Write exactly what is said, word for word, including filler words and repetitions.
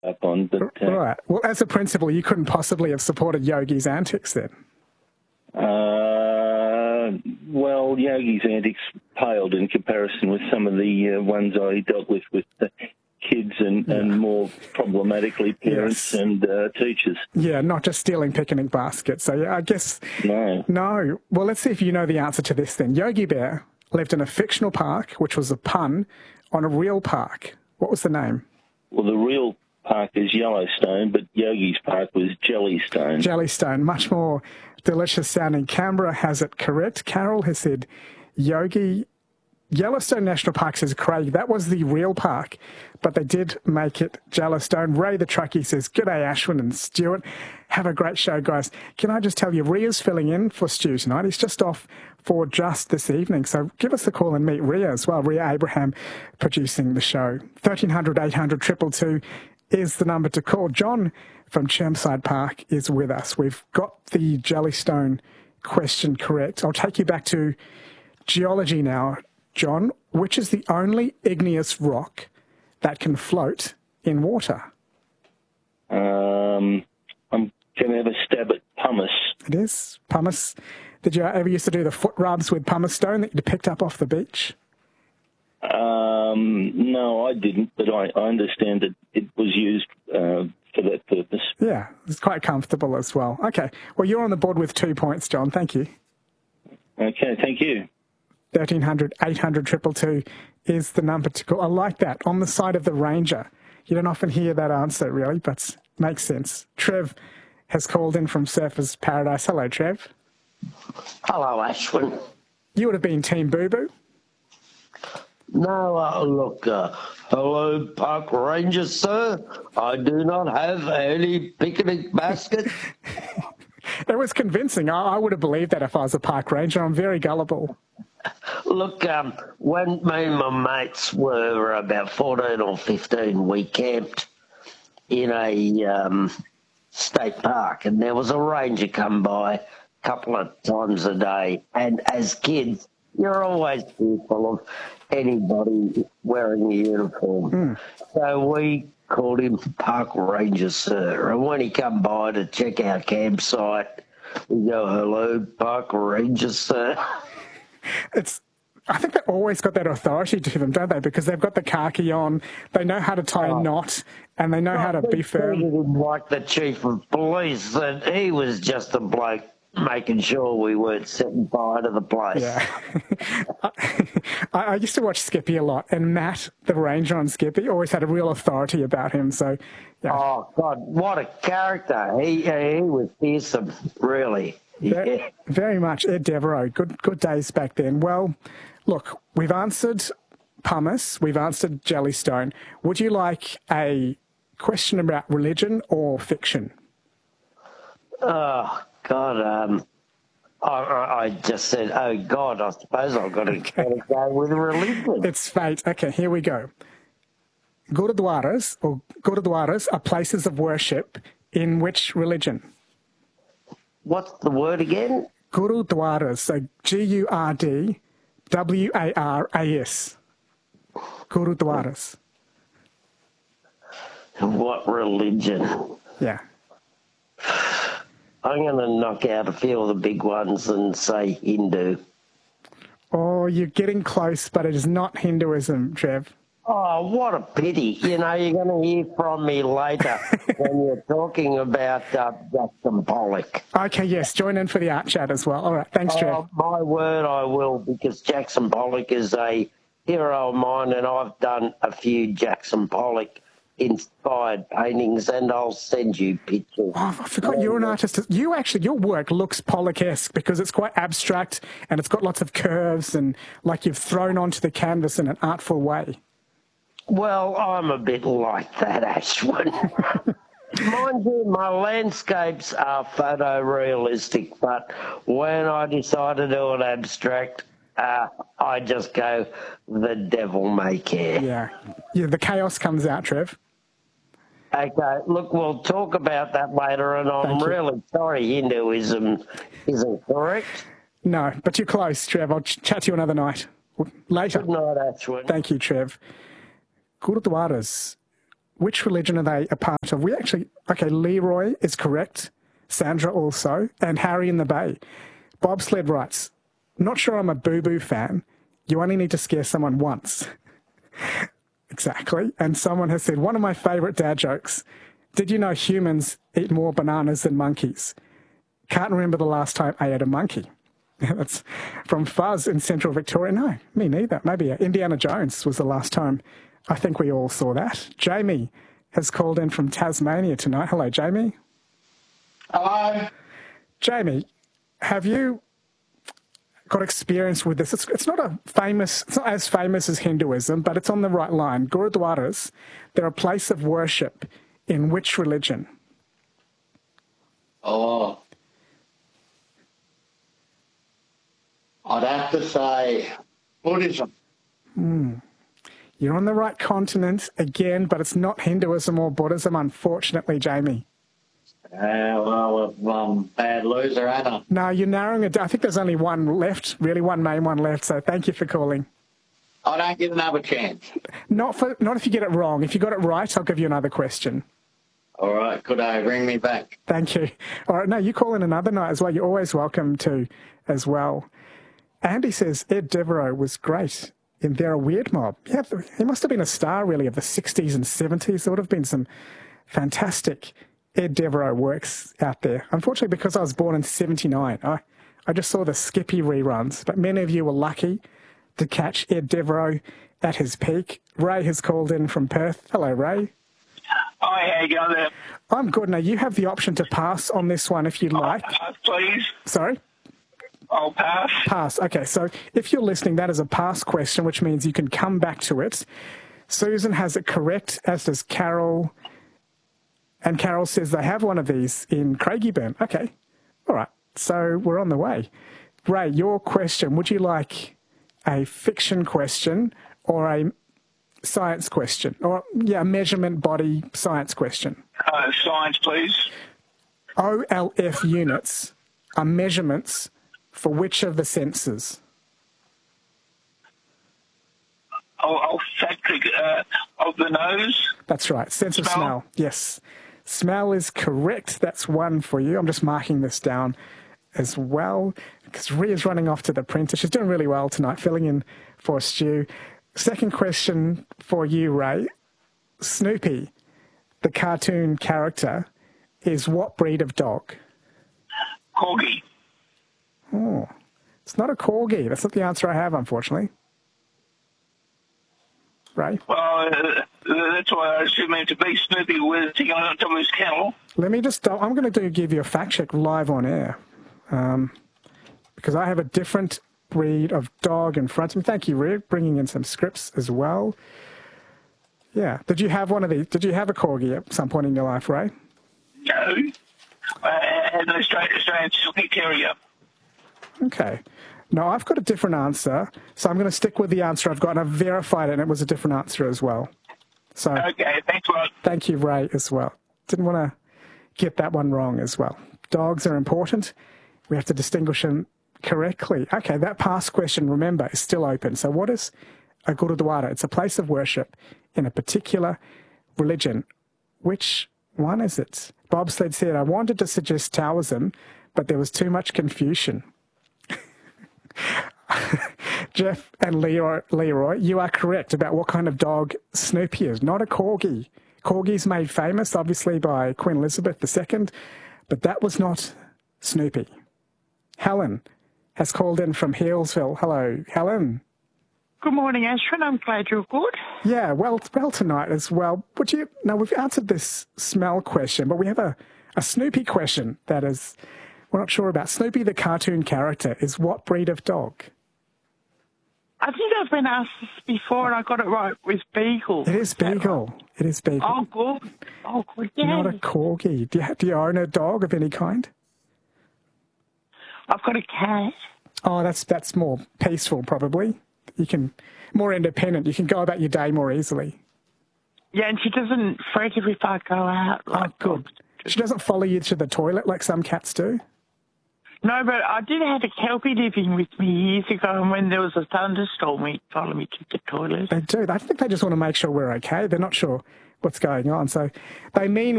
up on. But uh, right. Well, as a principal, you couldn't possibly have supported Yogi's antics then. Uh, well, Yogi's antics paled in comparison with some of the uh, ones I dealt with with the kids and, yeah. and more problematically parents yes. and uh, teachers. Yeah, not just stealing picnic baskets. So, yeah, I guess... No. No. Well, let's see if you know the answer to this then. Yogi Bear lived in a fictional park, which was a pun on a real park. What was the name? Well, the real park is Yellowstone, but Yogi's park was Jellystone. Jellystone, much more delicious sounding. Canberra has it correct. Carol has said Yogi. Yellowstone National Park says Craig. That was the real park, but they did make it Jellystone. Ray the Truckie says, G'day Ashwin and Stuart. Have a great show, guys. Can I just tell you, Ria's filling in for Stu tonight. He's just off for just this evening. So give us a call and meet Ria as well. Ria Abraham producing the show. thirteen hundred, eight hundred, two two two is the number to call. John from Chermside Park is with us. We've got the Jellystone question correct. I'll take you back to geology now, John. Which is the only igneous rock that can float in water? Um, I'm going to have a stab at pumice. It is pumice. Did you ever used to do the foot rubs with pumice stone that you picked up off the beach? Um, no, I didn't, but I, I understand that it was used uh, for that purpose. Yeah, it's quite comfortable as well. Okay, well, you're on the board with two points, John. Thank you. Okay, thank you. thirteen hundred, eight hundred, two two two is the number to call. I like that. On the side of the Ranger. You don't often hear that answer, really, but makes sense. Trev has called in from Surfers Paradise. Hello, Trev. Hello, Ashwin. You would have been Team Boo Boo? No, uh, look, uh, hello, Park Ranger, sir. I do not have any picnic basket. It was convincing. I, I would have believed that if I was a park ranger. I'm very gullible. Look, um, when me and my mates were about fourteen or fifteen, we camped in a um, state park, and there was a ranger come by a couple of times a day. And as kids, you're always fearful of anybody wearing a uniform. Mm. So we called him Park Ranger, sir. And when he come by to check our campsite, we go, hello, Park Ranger, sir. It's, I think they've always got that authority to them, don't they? Because they've got the khaki on, they know how to tie oh. a knot, and they know oh, how to be firm. Like the chief of police, that he was just a bloke making sure we weren't setting fire to the place. Yeah. I, I used to watch Skippy a lot, and Matt, the ranger on Skippy, always had a real authority about him. So, yeah. Oh, God, what a character. He, he was fearsome, really. Very, yeah. very much. Ed Devereaux, good, good days back then. Well, look, we've answered pumice, we've answered Jellystone. Would you like a question about religion or fiction? Oh, God, um, I, I just said, oh, God, I suppose I've got to, okay. got to go with religion. It's fate. Okay, here we go. Gurudwaras, or Gurudwaras are places of worship in which religion? What's the word again? Gurudwaras, so G U R D W A R A S. Gurudwaras. What religion? Yeah. I'm going to knock out a few of the big ones and say Hindu. Oh, you're getting close, but it is not Hinduism, Trev. Oh, what a pity. You know, you're going to hear from me later when you're talking about uh, Jackson Pollock. Okay, yes, join in for the art chat as well. All right, thanks, Trev. Oh, my word, I will, because Jackson Pollock is a hero of mine, and I've done a few Jackson Pollock inspired paintings, and I'll send you pictures. Oh, I forgot you're an artist. You actually, your work looks Pollock-esque because it's quite abstract and it's got lots of curves and like you've thrown onto the canvas in an artful way. Well, I'm a bit like that, Ashwin. Mind you, my landscapes are photorealistic, but when I decide to do an abstract, uh, I just go, the devil may care. Yeah, yeah. The chaos comes out, Trev. Okay, look, we'll talk about that later, and I'm Thank really you. sorry Hinduism isn't correct. No, but you're close, Trev. I'll ch- chat to you another night. Later. Good night, Ashwin. Thank you, Trev. Gurudwaras. Which religion are they a part of? We actually, okay, Leroy is correct. Sandra also. And Harry in the Bay. Bobsled writes, not sure I'm a Boo-Boo fan. You only need to scare someone once. Exactly. And someone has said, one of my favourite dad jokes. Did you know humans eat more bananas than monkeys? Can't remember the last time I ate a monkey. That's from Fuzz in Central Victoria. No, me neither. Maybe uh, Indiana Jones was the last time. I think we all saw that. Jamie has called in from Tasmania tonight. Hello, Jamie. Hello. Jamie, have you got experience with this? It's, it's not a famous, it's not as famous as Hinduism, but it's on the right line. Gurudwaras, they're a place of worship in which religion? Oh. I'd have to say Buddhism. Hmm. You're on the right continent again, but it's not Hinduism or Buddhism, unfortunately, Jamie. Uh, well, um, bad loser, ain't I? No, you're narrowing it down. I think there's only one left, really one main one left, so thank you for calling. I don't get another chance. Not for, not if you get it wrong. If you got it right, I'll give you another question. All right, could I ring me back? Thank you. All right, no, you call in another night as well. You're always welcome to as well. Andy says Ed Devereaux was great in They're a Weird Mob. Yeah, he must have been a star, really, of the sixties and seventies. There would have been some fantastic Ed Devereaux works out there. Unfortunately, because I was born in seventy-nine, I, I just saw the Skippy reruns, but many of you were lucky to catch Ed Devereaux at his peak. Ray has called in from Perth. Hello, Ray. Hi, how you going there? I'm good. Now, you have the option to pass on this one if you'd like. Pass, please. Sorry? I'll pass. Pass. Okay, so if you're listening, that is a pass question, which means you can come back to it. Susan has it correct, as does Carol. And Carol says they have one of these in Craigieburn. Okay. All right. So we're on the way. Ray, your question, would you like a fiction question or a science question? Or, yeah, a measurement body science question? Uh, science, please. O L F units are measurements for which of the senses? Olfactory uh, of the nose. That's right. Sense of Smell. smell. Yes. Smell is correct. That's one for you. I'm just marking this down as well because Ria's running off to the printer. She's doing really well tonight, filling in for Stu. Second question for you, Ray. Snoopy, the cartoon character, is what breed of dog? Corgi. Oh, it's not a corgi. That's not the answer I have, unfortunately. Ray? Well, uh, that's why I assume him to be Snoopy with sitting on top of his kennel. Let me just, I'm going to do, give you a fact check live on air um, because I have a different breed of dog in front of me. Thank you, Rick, bringing in some scripts as well. Yeah. Did you have one of these? Did you have a corgi at some point in your life, Ray? No. I had an Australian, Australian Silky Terrier. Okay. No, I've got a different answer, so I'm going to stick with the answer I've got, and I've verified it, and it was a different answer as well. So, okay, thanks a lot. Thank you, Ray, as well. Didn't want to get that one wrong as well. Dogs are important. We have to distinguish them correctly. Okay, that past question, remember, is still open. So what is a Gurudwara? It's a place of worship in a particular religion. Which one is it? Bobsled said, I wanted to suggest Taoism, but there was too much confusion. Jeff and Leroy, Leroy, you are correct about what kind of dog Snoopy is. Not a corgi. Corgi's made famous, obviously, by Queen Elizabeth the Second, but that was not Snoopy. Helen has called in from Healesville. Hello, Helen. Good morning, Ashwin. I'm glad you're good. Yeah, well, well tonight as well. Would you? Now, we've answered this smell question, but we have a, a Snoopy question that is... We're not sure about. Snoopy, the cartoon character, is what breed of dog? I think I've been asked this before and I got it right with Beagle. It is Beagle. Right? It is Beagle. Oh, good. Oh, good. Yeah. Not a corgi. Do you, do you own a dog of any kind? I've got a cat. Oh, that's that's more peaceful, probably. You can, more independent. You can go about your day more easily. Yeah, and she doesn't fret if I go out. Like oh, good. She doesn't follow you to the toilet like some cats do? No, but I did have a Kelpie living with me years ago, and when there was a thunderstorm, he'd follow me to the toilet. They do. I think they just want to make sure we're okay. They're not sure what's going on. So they mean